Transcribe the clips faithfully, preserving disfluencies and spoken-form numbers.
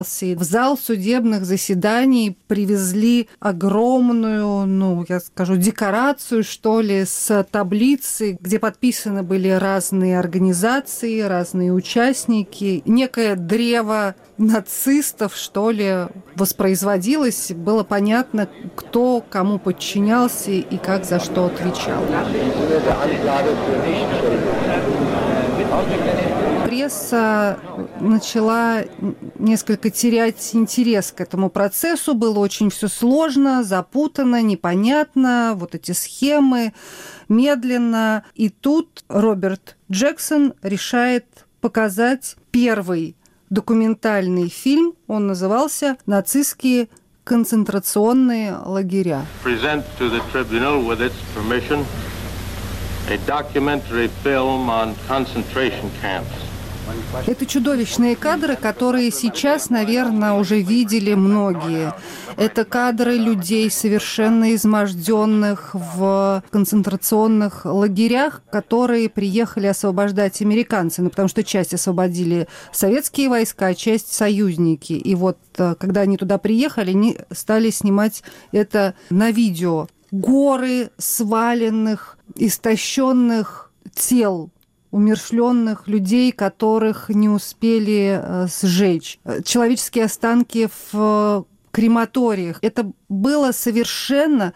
В зал судебных заседаний привезли огромную, ну, я скажу, декорацию, что ли, с таблицей, где подписаны были разные организации, разные участники. Некое древо нацистов, что ли, воспроизводилось. Было понятно, кто кому подчинялся и как за что отвечал. Пресса начала несколько терять интерес к этому процессу. Было очень все сложно, запутано, непонятно. Вот эти схемы, медленно. И тут Роберт Джексон решает показать первый документальный фильм. Он назывался «Нацистские концентрационные лагеря». Present to the tribunal with its permission a documentary film on concentration camps. Это чудовищные кадры, которые сейчас, наверное, уже видели многие. Это кадры людей, совершенно изможденных в концентрационных лагерях, которые приехали освобождать американцы. Ну, потому что часть освободили советские войска, а часть союзники. И вот, когда они туда приехали, они стали снимать это на видео. Горы сваленных, истощенных тел, умерщвленных людей, которых не успели э, сжечь. Человеческие останки в крематориях. Это было совершенно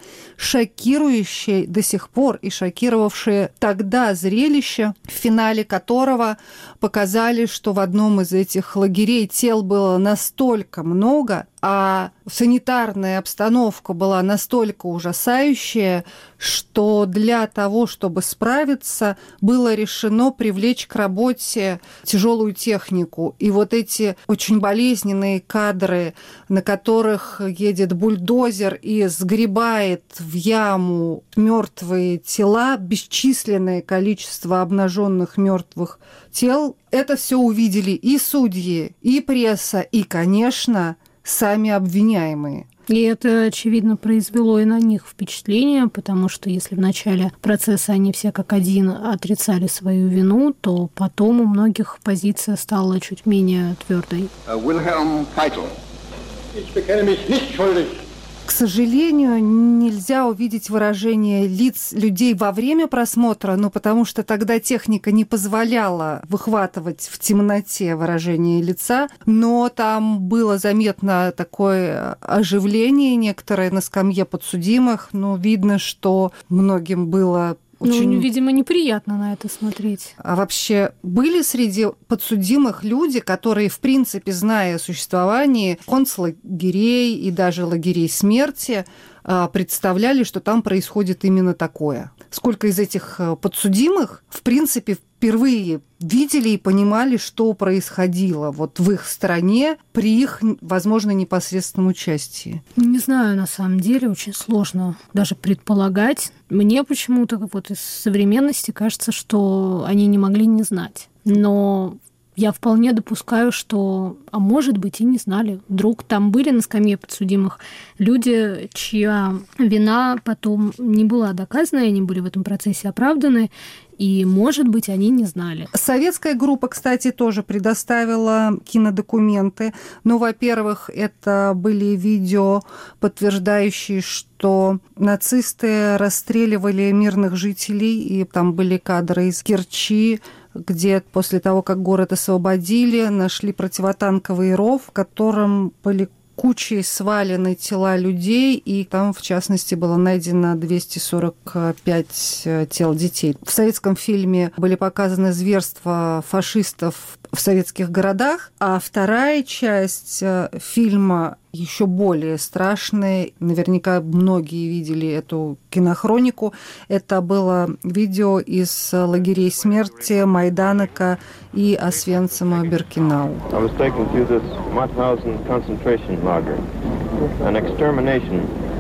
шокирующее до сих пор и шокировавшее тогда зрелище, в финале которого показали, что в одном из этих лагерей тел было настолько много, а санитарная обстановка была настолько ужасающая, что для того, чтобы справиться, было решено привлечь к работе тяжелую технику. И вот эти очень болезненные кадры, на которых едет бульдозер и сгребает в яму мертвые тела, бесчисленное количество обнаженных мертвых тел, это все увидели и судьи, и пресса, и, конечно, сами обвиняемые. И это, очевидно, произвело и на них впечатление, потому что если в начале процесса они все как один отрицали свою вину, то потом у многих позиция стала чуть менее твердой. Wilhelm Keitel. Ich bekenne mich nicht schuldig. К сожалению, нельзя увидеть выражение лиц людей во время просмотра, ну, потому что тогда техника не позволяла выхватывать в темноте выражение лица, но там было заметно такое оживление некоторое на скамье подсудимых. Ну, видно, что многим было очень... Ну, видимо, неприятно на это смотреть. А вообще были среди подсудимых люди, которые, в принципе, зная о существовании концлагерей и даже лагерей смерти, представляли, что там происходит именно такое? Сколько из этих подсудимых, в принципе, впервые видели и понимали, что происходило вот в их стране при их, возможно, непосредственном участии? Не знаю, на самом деле, очень сложно даже предполагать. Мне почему-то вот из современности кажется, что они не могли не знать. Но я вполне допускаю, что, а может быть, и не знали. Вдруг там были на скамье подсудимых люди, чья вина потом не была доказана, и они были в этом процессе оправданы, и, может быть, они не знали. Советская группа, кстати, тоже предоставила кинодокументы. Ну, во-первых, это были видео, подтверждающие, что нацисты расстреливали мирных жителей, и там были кадры из Керчи, где после того, как город освободили, нашли противотанковый ров, в котором были кучей свалены тела людей, и там, в частности, было найдено двести сорок пять тел детей. В советском фильме были показаны зверства фашистов в советских городах, а вторая часть фильма еще более страшная. Наверняка многие видели эту кинохронику. Это было видео из лагерей смерти Майданока и Освенцима Биркенау. I was taken to this Mauthausen concentration lager, an extermination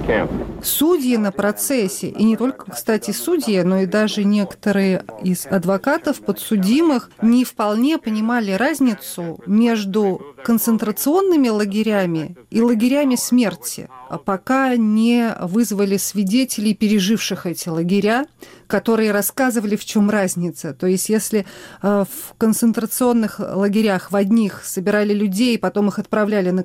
camp. Судьи на процессе, и не только, кстати, судьи, но и даже некоторые из адвокатов подсудимых не вполне понимали разницу между концентрационными лагерями и лагерями смерти, пока не вызвали свидетелей, переживших эти лагеря, которые рассказывали, в чем разница. То есть если в концентрационных лагерях в одних собирали людей, потом их отправляли на